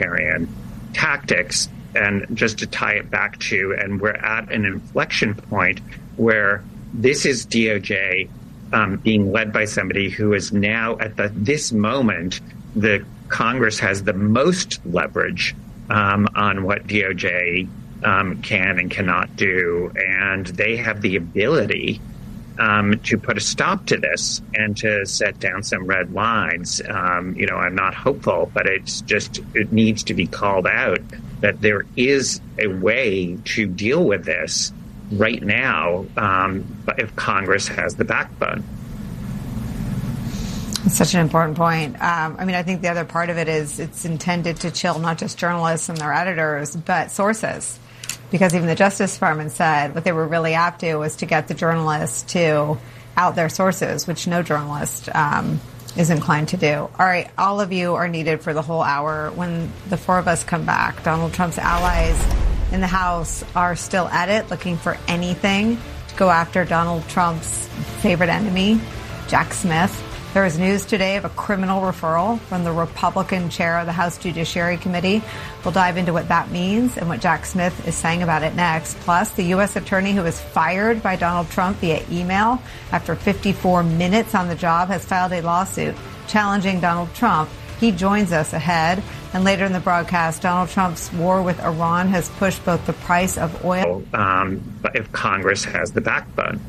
authoritarian tactics. And just to tie it back to, and we're at an inflection point where this is DOJ being led by somebody who is now at this moment, the Congress has the most leverage on what DOJ can and cannot do, and they have the ability to put a stop to this and to set down some red lines. I'm not hopeful, but it needs to be called out that there is a way to deal with this right now, but if Congress has the backbone. It's such an important point. I think the other part of it is it's intended to chill not just journalists and their editors, but sources. Because even the Justice Department said what they were really after was to get the journalists to out their sources, which no journalist is inclined to do. All right, all of you are needed for the whole hour. When the four of us come back, Donald Trump's allies in the House are still at it, looking for anything to go after Donald Trump's favorite enemy, Jack Smith. There is news today of a criminal referral from the Republican chair of the House Judiciary Committee. We'll dive into what that means and what Jack Smith is saying about it next. Plus, the U.S. attorney who was fired by Donald Trump via email after 54 minutes on the job has filed a lawsuit challenging Donald Trump. He joins us ahead. And later in the broadcast, Donald Trump's war with Iran has pushed both the price of oil. But if Congress has the backbone.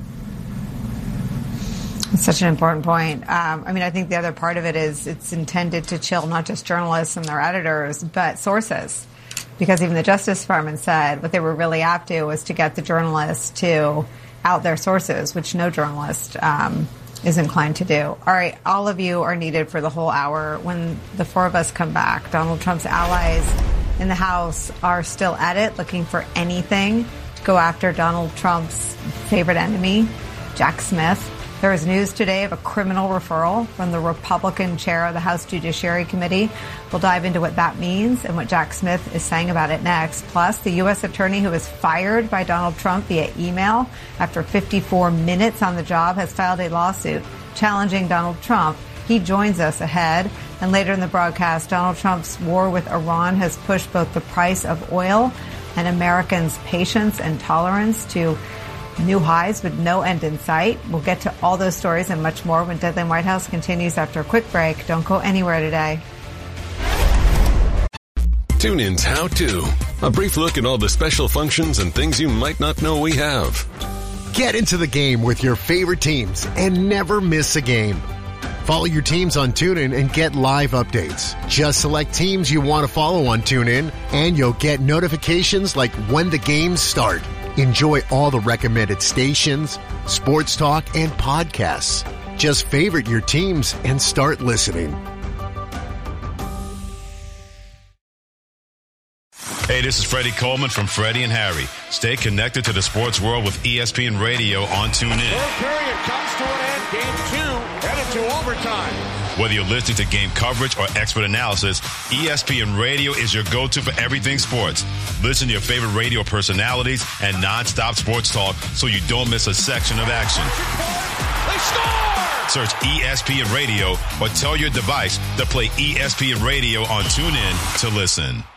It's such an important point. I think the other part of it is it's intended to chill not just journalists and their editors, but sources. Because even the Justice Department said what they were really after was to get the journalists to out their sources, which no journalist is inclined to do. All right, all of you are needed for the whole hour. When the four of us come back, Donald Trump's allies in the House are still at it, looking for anything to go after Donald Trump's favorite enemy, Jack Smith. There is news today of a criminal referral from the Republican chair of the House Judiciary Committee. We'll dive into what that means and what Jack Smith is saying about it next. Plus, the U.S. attorney who was fired by Donald Trump via email after 54 minutes on the job has filed a lawsuit challenging Donald Trump. He joins us ahead. And later in the broadcast, Donald Trump's war with Iran has pushed both the price of oil and Americans' patience and tolerance to new highs with no end in sight. We'll get to all those stories and much more when Deadline White House continues after a quick break. Don't go anywhere today. TuneIn's How To. A brief look at all the special functions and things you might not know we have. Get into the game with your favorite teams and never miss a game. Follow your teams on TuneIn and get live updates. Just select teams you want to follow on TuneIn, and you'll get notifications like when the games start. Enjoy all the recommended stations, sports talk, and podcasts. Just favorite your teams and start listening. Hey, this is Freddie Coleman from Freddie and Harry. Stay connected to the sports world with ESPN Radio on TuneIn. Third period comes to an end. Game 2 headed to overtime. Whether you're listening to game coverage or expert analysis, ESPN Radio is your go-to for everything sports. Listen to your favorite radio personalities and non-stop sports talk so you don't miss a section of action. They score! Search ESPN Radio or tell your device to play ESPN Radio on TuneIn to listen.